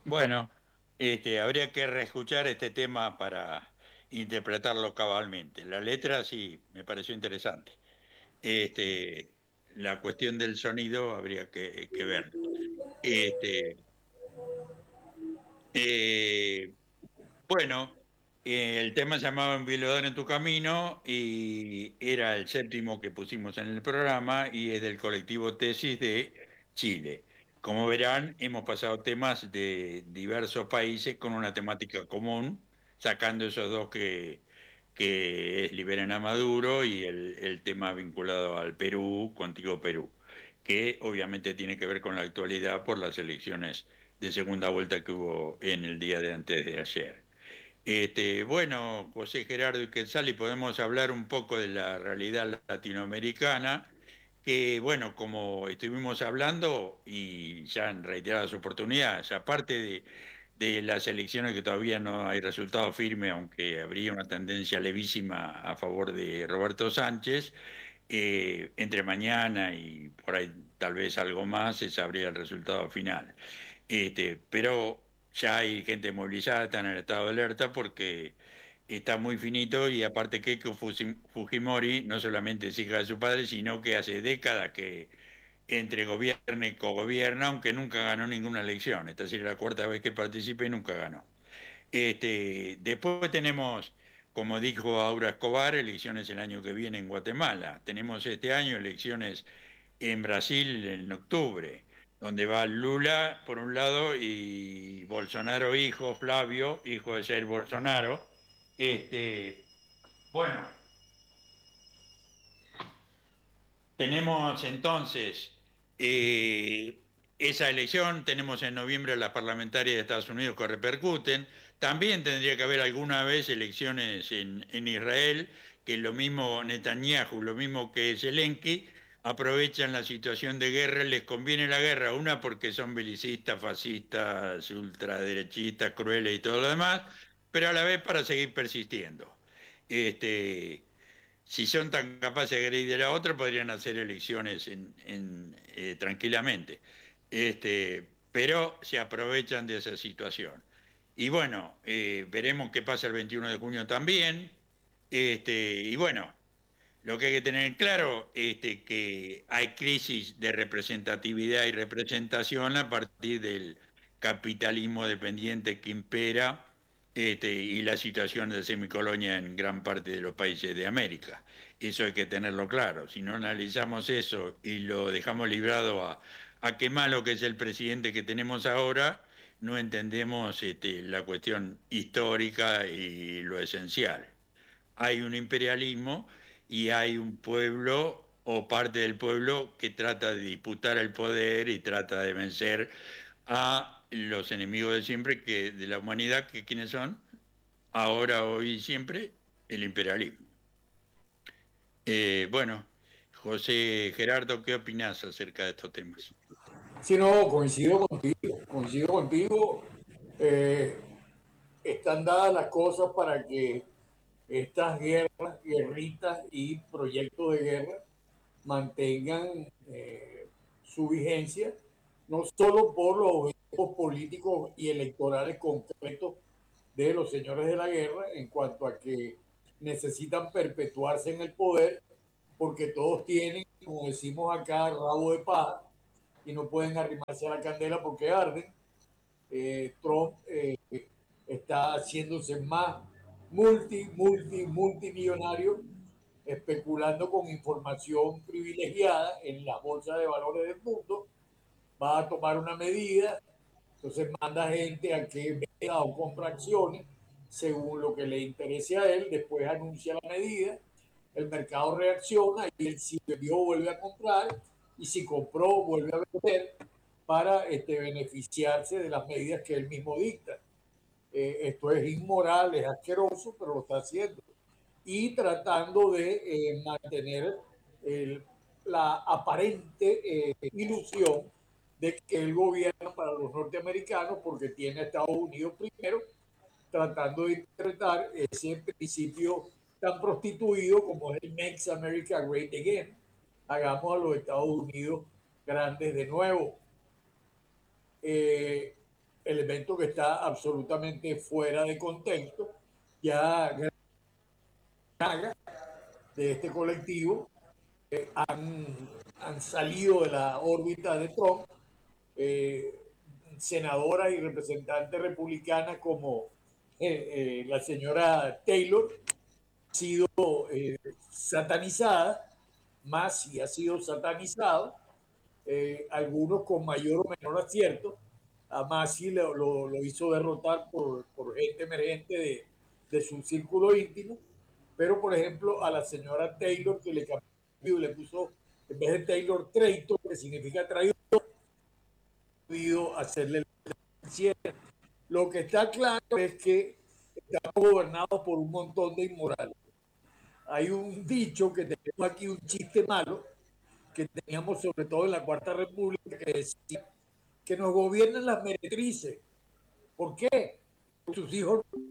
Bueno, habría que reescuchar este tema para interpretarlo cabalmente. La letra sí, me pareció interesante. La cuestión del sonido habría que verlo. Este, eh, Bueno, el tema se llamaba Un violador en tu camino y era el séptimo que pusimos en el programa y es del colectivo Tesis de Chile. Como verán, hemos pasado temas de diversos países con una temática común, sacando esos dos que es Liberen a Maduro y el tema vinculado al Perú, Contigo Perú, que obviamente tiene que ver con la actualidad por las elecciones de segunda vuelta que hubo en el día de antes de ayer. Bueno, José Gerardo y Quetzali, podemos hablar un poco de la realidad latinoamericana, que bueno, como estuvimos hablando y ya en reiteradas oportunidades, aparte de las elecciones que todavía no hay resultado firme, aunque habría una tendencia levísima a favor de Roberto Sánchez, entre mañana y por ahí tal vez algo más se sabría el resultado final. Pero ya hay gente movilizada, está en el estado de alerta porque está muy finito y aparte Keiko Fujimori no solamente es hija de su padre, sino que hace décadas que entre gobierna y cogobierna, aunque nunca ganó ninguna elección. Esta es la cuarta vez que participa y nunca ganó. Después tenemos, como dijo Aura Escobar, elecciones el año que viene en Guatemala. Tenemos este año elecciones en Brasil en octubre, donde va Lula por un lado y Bolsonaro hijo, Flavio, hijo de Jair Bolsonaro. Bueno, tenemos entonces esa elección, tenemos en noviembre las parlamentarias de Estados Unidos que repercuten. También tendría que haber alguna vez elecciones en Israel, que lo mismo Netanyahu, lo mismo que Zelensky, aprovechan la situación de guerra, les conviene la guerra, una porque son belicistas, fascistas, ultraderechistas, crueles y todo lo demás, pero a la vez para seguir persistiendo. Este, si son tan capaces de agredir a la otra, podrían hacer elecciones tranquilamente. Pero se aprovechan de esa situación. Y bueno, veremos qué pasa el 21 de junio también. Y bueno, lo que hay que tener claro es que hay crisis de representatividad y representación a partir del capitalismo dependiente que impera y la situación de semicolonia en gran parte de los países de América. Eso hay que tenerlo claro. Si no analizamos eso y lo dejamos librado a qué malo que es el presidente que tenemos ahora, no entendemos la cuestión histórica y lo esencial. Hay un imperialismo y hay un pueblo o parte del pueblo que trata de disputar el poder y trata de vencer a los enemigos de siempre que de la humanidad, que quiénes son, ahora, hoy y siempre, el imperialismo. Bueno, José Gerardo, ¿qué opinás acerca de estos temas? Si no, coincido contigo. eh, Están dadas las cosas para que estas guerras, guerritas y proyectos de guerra mantengan su vigencia, no solo por los objetivos políticos y electorales concretos de los señores de la guerra, en cuanto a que necesitan perpetuarse en el poder, porque todos tienen, como decimos acá, rabo de paja y no pueden arrimarse a la candela porque arden. Trump está haciéndose más multimillonario, especulando con información privilegiada en las bolsas de valores del mundo. Va a tomar una medida, entonces manda gente a que venda o compra acciones según lo que le interese a él, después anuncia la medida, el mercado reacciona y él si vendió vuelve a comprar y si compró vuelve a vender para beneficiarse de las medidas que él mismo dicta. Esto es inmoral, es asqueroso, pero lo está haciendo. Y tratando de mantener el, la aparente ilusión de que él gobierna para los norteamericanos porque tiene a Estados Unidos primero, tratando de interpretar ese principio tan prostituido como es el Makes America Great Again. Hagamos a los Estados Unidos grandes de nuevo. elemento que está absolutamente fuera de contexto. Ya de este colectivo han salido de la órbita de Trump eh, senadoras y representantes republicanas como la señora Taylor ha sido satanizada, Massi ha sido satanizado, algunos con mayor o menor acierto. A Massi lo hizo derrotar por gente emergente de su círculo íntimo, pero por ejemplo a la señora Taylor, que le cambió y le puso, en vez de Taylor, Traitor, que significa traidor, hacerle el cierre. Lo que está claro es que estamos gobernados por un montón de inmorales. Hay un dicho que tenemos aquí, un chiste malo, que teníamos sobre todo en la Cuarta República, que decía que nos gobiernan las meretrices. ¿Por qué? Sus hijos